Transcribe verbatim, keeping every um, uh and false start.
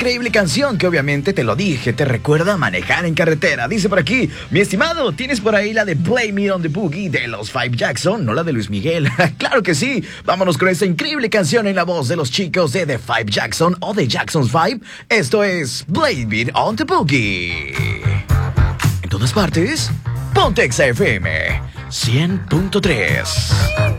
increíble canción que obviamente te lo dije, te recuerda a manejar en carretera. Dice por aquí, mi estimado, ¿tienes por ahí la de Blame It on the Boogie de los Five Jackson? No la de Luis Miguel. Claro que sí. Vámonos con esta increíble canción en la voz de los chicos de The Five Jackson o de Jackson's Five. Esto es Blame It on the Boogie. En todas partes, Ponte Exa F M cien punto tres.